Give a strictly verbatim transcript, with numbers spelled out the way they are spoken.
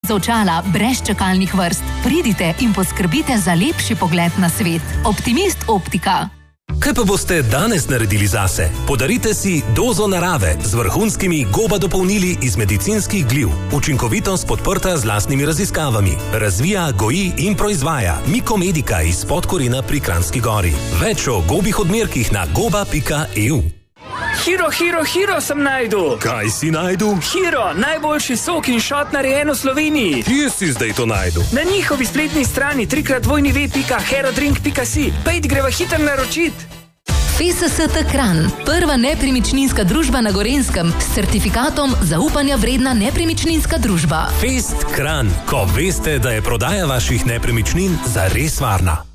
za očala brez čakalnih vrst. Pridite in poskrbite za lepši pogled na svet. Optimist optika. Kaj pa boste danes naredili zase? Podarite si dozo narave z vrhunskimi goba dopolnili iz medicinskih gliv. Učinkovitost podprta z lastnimi raziskavami. Razvija, goji in proizvaja Mikomedika iz Podkorina pri Kranjski Gori. Več o gobih odmerkih na goba pika e u. Hiro, Hiro, Hiro sem najdu. Kaj si najdu? Hiro, najboljši sok in šot narejen v Sloveniji. Kje si zdaj to najdu? Na njihovi spletni strani trikrat dvojni ve pika herodrink pika si. Pejt greva hiter naročit. F S S T Kranj, prva nepremičninska družba na Gorenjskem s certifikatom zaupanja vredna nepremičninska družba. Fest Kranj, ko veste, da je prodaja vaših nepremičnin zares varna.